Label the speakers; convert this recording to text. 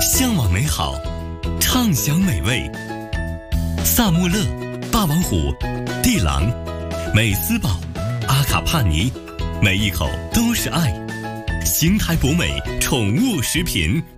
Speaker 1: 向往美好，畅享美味。萨穆勒、霸王虎、帝狼、美斯宝、阿卡帕尼，每一口都是爱。新台博美宠物食品。